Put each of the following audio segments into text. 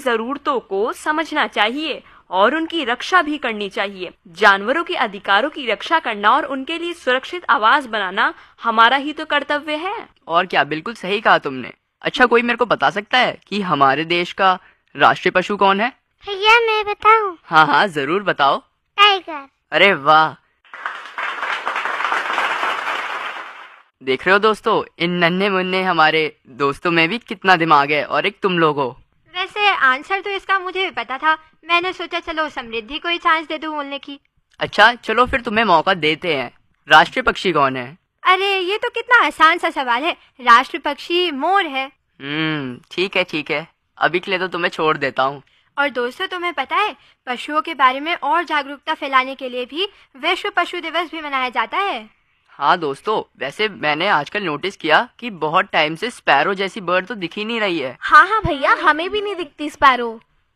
जरूरतों को समझना चाहिए और उनकी रक्षा भी करनी चाहिए। जानवरों के अधिकारों की रक्षा करना और उनके लिए सुरक्षित आवास बनाना हमारा ही तो कर्तव्य है। और क्या, बिल्कुल सही कहा तुमने। अच्छा, कोई मेरे को बता सकता है कि हमारे देश का राष्ट्रीय पशु कौन है? भैया मैं बताऊं? हाँ हाँ जरूर बताओ। टाइगर। अरे वाह! देख रहे हो दोस्तों, इन नन्हे मुन्ने हमारे दोस्तों में भी कितना दिमाग है, और एक तुम लोग हो। वैसे आंसर तो इसका मुझे भी पता था, मैंने सोचा चलो समृद्धि को ही चांस दे दूं बोलने की। अच्छा चलो फिर तुम्हें मौका देते हैं। राष्ट्रीय पक्षी कौन है? अरे ये तो कितना आसान सा सवाल है, राष्ट्रीय पक्षी मोर है। ठीक है, अभी के लिए तो तुम्हें छोड़ देता हूँ। और दोस्तों तुम्हें पता है, पशुओं के बारे में और जागरूकता फैलाने के लिए भी विश्व पशु दिवस भी मनाया जाता है। हाँ दोस्तों, वैसे मैंने आजकल नोटिस किया कि बहुत टाइम से स्पैरो जैसी बर्ड तो दिख ही नहीं रही है। हाँ भैया, हमें भी नहीं दिखती स्पैरो।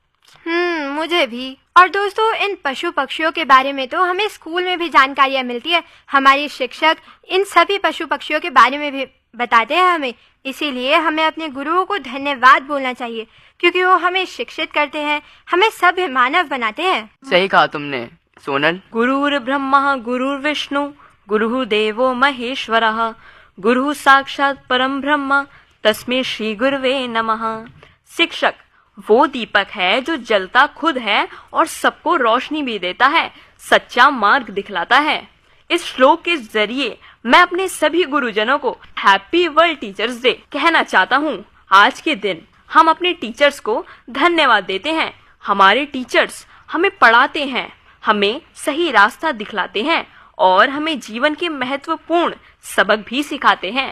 मुझे भी। और दोस्तों इन पशु पक्षियों के बारे में तो हमें स्कूल में भी जानकारियाँ मिलती है। हमारे शिक्षक इन सभी पशु पक्षियों के बारे में भी बताते हैं हमें। इसीलिए हमें अपने गुरुओं को धन्यवाद बोलना चाहिए, क्योंकि वो हमें शिक्षित करते हैं, हमें सभ्य मानव बनाते हैं। सही कहा तुमने सोनल। गुरुर् ब्रह्मा गुरुर्विष्णु गुरुः देवो महेश्वरः गुरुः साक्षात परम ब्रह्म तस्मै श्री गुरुवे नमः। शिक्षक वो दीपक है जो जलता खुद है और सबको रोशनी भी देता है, सच्चा मार्ग दिखलाता है। इस श्लोक के जरिए मैं अपने सभी गुरुजनों को हैप्पी वर्ल्ड टीचर्स डे कहना चाहता हूँ। आज के दिन हम अपने टीचर्स को धन्यवाद देते हैं। हमारे टीचर्स हमें पढ़ाते हैं, हमें सही रास्ता दिखलाते हैं और हमें जीवन के महत्वपूर्ण सबक भी सिखाते हैं।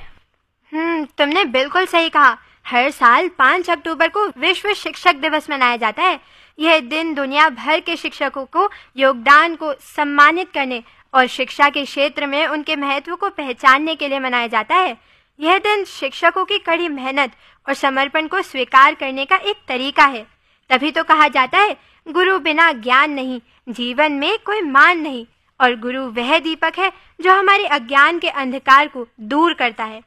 तुमने बिल्कुल सही कहा। हर साल 5 अक्टूबर को विश्व शिक्षक दिवस मनाया जाता है। यह दिन दुनिया भर के शिक्षकों को योगदान को सम्मानित करने और शिक्षा के क्षेत्र में उनके महत्व को पहचानने के लिए मनाया जाता है। यह दिन शिक्षकों की कड़ी मेहनत और समर्पण को स्वीकार करने का एक तरीका है। तभी तो कहा जाता है, गुरु बिना ज्ञान नहीं, जीवन में कोई मान नहीं। और गुरु वह दीपक है जो हमारे अज्ञान के अंधकार को दूर करता है।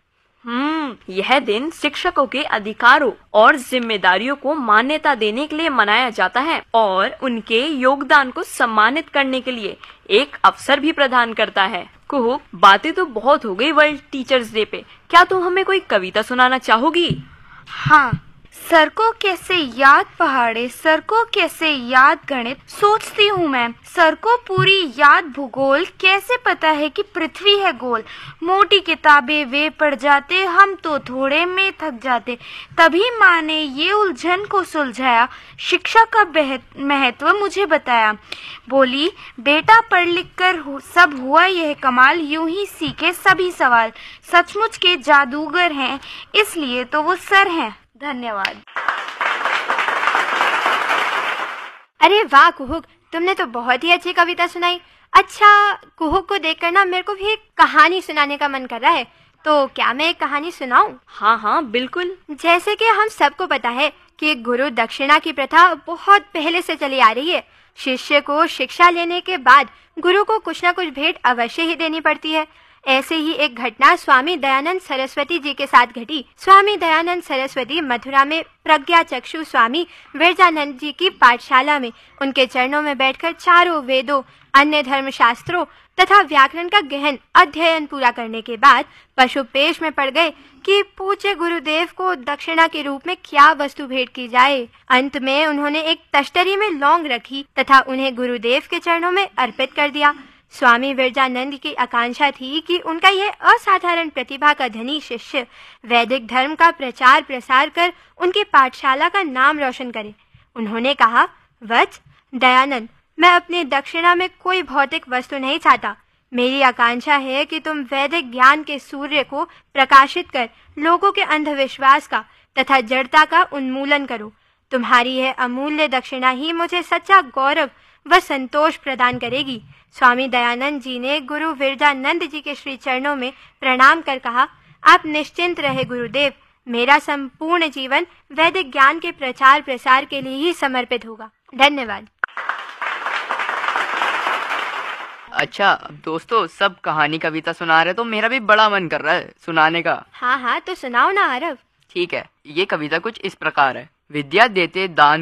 यह दिन शिक्षकों के अधिकारों और जिम्मेदारियों को मान्यता देने के लिए मनाया जाता है और उनके योगदान को सम्मानित करने के लिए एक अवसर भी प्रदान करता है। कुहू, बातें तो बहुत हो गई वर्ल्ड टीचर्स डे पे, क्या तुम हमें कोई कविता सुनाना चाहोगी? हाँ। सर को कैसे याद पहाड़े, सर को कैसे याद गणित, सोचती हूँ मैं सर को पूरी याद भूगोल, कैसे पता है कि पृथ्वी है गोल। मोटी किताबें वे पढ़ जाते, हम तो थोड़े में थक जाते। तभी माँ ने ये उलझन को सुलझाया, शिक्षा का महत्व मुझे बताया। बोली, बेटा पढ़ लिख कर सब हुआ यह कमाल, यूं ही सीखे सभी सवाल। सचमुच के जादूगर हैं, इसलिए तो वो सर हैं। धन्यवाद। अरे वाह कुहुक, तुमने तो बहुत ही अच्छी कविता सुनाई। अच्छा, कुहुक को देखकर ना मेरे को भी एक कहानी सुनाने का मन कर रहा है, तो क्या मैं एक कहानी सुनाऊं? हाँ बिल्कुल। जैसे कि हम सबको पता है कि गुरु दक्षिणा की प्रथा बहुत पहले से चली आ रही है। शिष्य को शिक्षा लेने के बाद गुरु को कुछ न कुछ भेंट अवश्य ही देनी पड़ती है। ऐसे ही एक घटना स्वामी दयानंद सरस्वती जी के साथ घटी। स्वामी दयानंद सरस्वती मथुरा में प्रज्ञा चक्षु स्वामी विरजानंद जी की पाठशाला में उनके चरणों में बैठकर चारों वेदों, अन्य धर्म शास्त्रों तथा व्याकरण का गहन अध्ययन पूरा करने के बाद पशुपेश में पड़ गए कि पूज्य गुरुदेव को दक्षिणा के रूप में क्या वस्तु भेंट की जाए। अंत में उन्होंने एक तश्तरी में लौंग रखी तथा उन्हें गुरुदेव के चरणों में अर्पित कर दिया। स्वामी विरजानंद की आकांक्षा थी कि उनका यह असाधारण प्रतिभा का धनी शिष्य वैदिक धर्म का प्रचार प्रसार कर उनकी पाठशाला का नाम रोशन करे। उन्होंने कहा, वत्स दयानंद, मैं अपनी दक्षिणा में कोई भौतिक वस्तु नहीं चाहता। मेरी आकांक्षा है कि तुम वैदिक ज्ञान के सूर्य को प्रकाशित कर लोगों के अंधविश्वास का तथा जड़ता का उन्मूलन करो। तुम्हारी यह अमूल्य दक्षिणा ही मुझे सच्चा गौरव व संतोष प्रदान करेगी। स्वामी दयानंद जी ने गुरु विरजानंद जी के श्री चरणों में प्रणाम कर कहा, आप निश्चिंत रहे गुरुदेव, मेरा संपूर्ण जीवन वैदिक ज्ञान के प्रचार प्रसार के लिए ही समर्पित होगा। धन्यवाद। अच्छा दोस्तों, सब कहानी कविता सुना रहे तो मेरा भी बड़ा मन कर रहा है सुनाने का। हाँ तो सुनाओ ना आरव। ठीक है, ये कविता कुछ इस प्रकार है। विद्या देते दान